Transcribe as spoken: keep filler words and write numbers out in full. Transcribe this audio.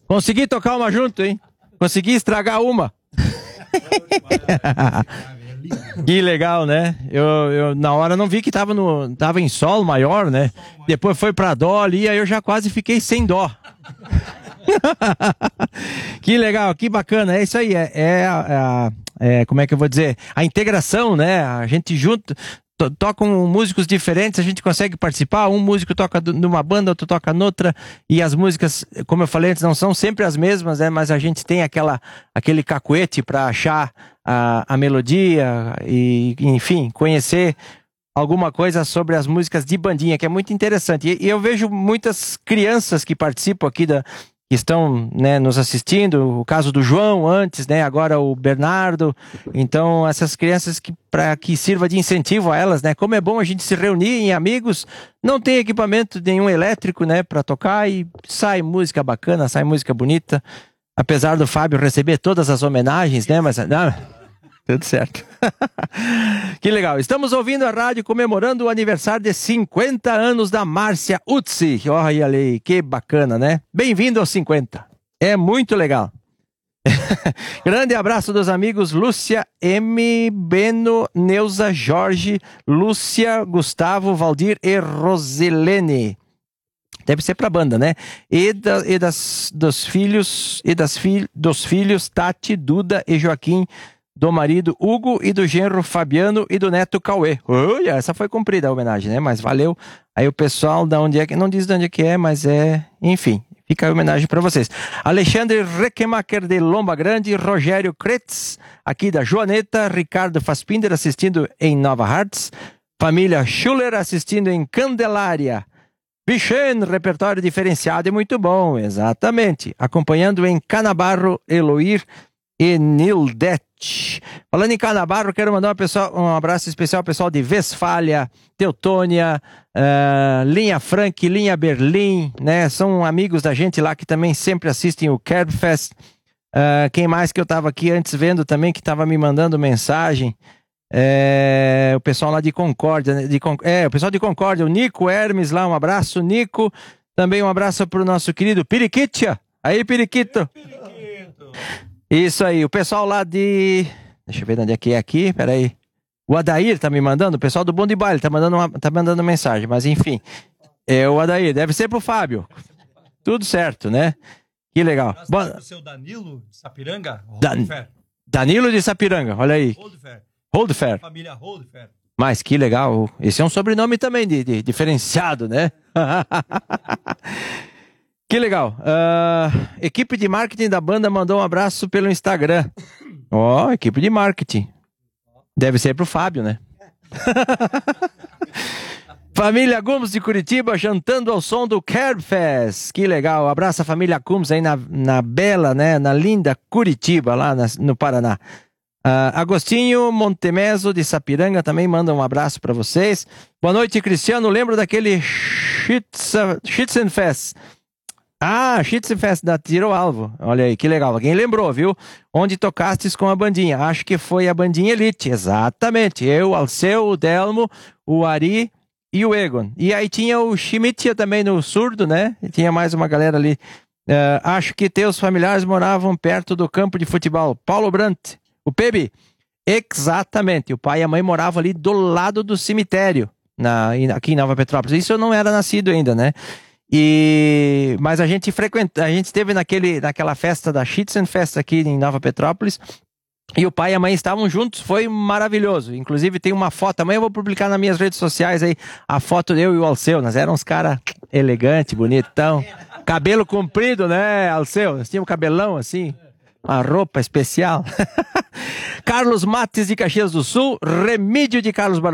Consegui tocar uma junto, hein? Consegui estragar uma. Que legal, né? Eu, eu na hora não vi que tava, no, tava em sol maior, né? Depois foi pra dó ali, aí eu já quase fiquei sem dó. Que legal, que bacana. É isso aí, é, é, é, é como é que eu vou dizer? A integração, né? A gente junto... To tocam músicos diferentes, a gente consegue participar. Um músico toca numa banda, outro toca noutra, e as músicas, como eu falei antes, não são sempre as mesmas, né? Mas a gente tem aquela, aquele cacuete para achar a, a melodia e, enfim, conhecer alguma coisa sobre as músicas de bandinha, que é muito interessante. E, e eu vejo muitas crianças que participam aqui da... que estão, né, nos assistindo, o caso do João antes, né, agora o Bernardo. Então essas crianças que para que sirva de incentivo a elas, né, como é bom a gente se reunir em amigos, não tem equipamento nenhum elétrico, né, para tocar e sai música bacana, sai música bonita, apesar do Fábio receber todas as homenagens, né, mas não, tudo certo. Que legal. Estamos ouvindo a rádio comemorando o aniversário de cinquenta anos da Márcia Utsi. Olha ali, que bacana, né? Bem-vindo aos cinquenta. É muito legal. Grande abraço dos amigos Lúcia, M, Beno, Neuza, Jorge, Lúcia, Gustavo, Valdir e Rosilene. Deve ser pra banda, né? E, da, e das, dos filhos, e das fi, dos filhos Tati, Duda e Joaquim, do marido Hugo e do genro Fabiano e do neto Cauê. Olha, essa foi cumprida a homenagem, né? Mas valeu. Aí o pessoal da onde é que... Não diz de onde é que é, mas é... Enfim, fica a homenagem para vocês. Alexandre Reckemacher de Lomba Grande, Rogério Kretz, aqui da Joaneta, Ricardo Fassbinder assistindo em Nova Hartz, família Schuller assistindo em Candelária, Bichen, repertório diferenciado e muito bom, exatamente. Acompanhando em Canabarro, Eloir e Nildete. Falando em Canabarro, quero mandar uma pessoa, um abraço especial ao pessoal de Westfália, Teutônia, uh, Linha Frank, Linha Berlim, né? São amigos da gente lá que também sempre assistem o Kerbfest. Uh, quem mais que eu estava aqui antes vendo também, que estava me mandando mensagem? É, o pessoal lá de Concórdia, de, é, o pessoal de Concórdia, o Nico Hermes lá, um abraço, Nico. Também um abraço para o nosso querido Periquitia. Aí, Periquito. Periquito. Isso aí, o pessoal lá de... Deixa eu ver onde é que é aqui, peraí. O Adair tá me mandando, o pessoal do Bom de Baile tá mandando, uma, tá mandando mensagem, mas enfim. É o Adair, deve ser pro Fábio. Tudo certo, né? Que legal. Bom, pro seu Danilo de Sapiranga? Dan... Danilo de Sapiranga, olha aí. Holdfair. Holdfair. Família Holdfair. Mas que legal, esse é um sobrenome também de, de, diferenciado, né? Que legal. Uh, equipe de marketing da banda mandou um abraço pelo Instagram. Ó, oh, equipe de marketing. Deve ser pro Fábio, né? Família Gomes de Curitiba jantando ao som do Kerbfest. Que legal. Abraço a família Gomes aí na, na bela, né? Na linda Curitiba, lá na, no Paraná. Uh, Agostinho Montemeso de Sapiranga também manda um abraço para vocês. Boa noite, Cristiano. Lembro daquele Schützenfest. Ah, Schützenfest da Tiro Alvo. Olha aí, que legal. Alguém lembrou, viu? Onde tocastes com a bandinha. Acho que foi a bandinha Elite. Exatamente. Eu, Alceu, o Delmo, o Ari e o Egon. E aí tinha o Schmidt também no surdo, né? E tinha mais uma galera ali. Uh, acho que teus familiares moravam perto do campo de futebol. Paulo Brandt. O Pepe. Exatamente. O pai e a mãe moravam ali do lado do cemitério. Na, aqui em Nova Petrópolis. Isso eu não era nascido ainda, né? E mas a gente frequenta, a gente esteve naquele, naquela festa da Schützenfest aqui em Nova Petrópolis e o pai e a mãe estavam juntos, foi maravilhoso. Inclusive tem uma foto, amanhã eu vou publicar nas minhas redes sociais aí a foto eu e o Alceu. Nós éramos uns caras elegantes, bonitão, cabelo comprido, né, Alceu? Nós tínhamos um cabelão assim, uma roupa especial. Carlos Mates de Caxias do Sul, Remídio de Carlos Barbosa.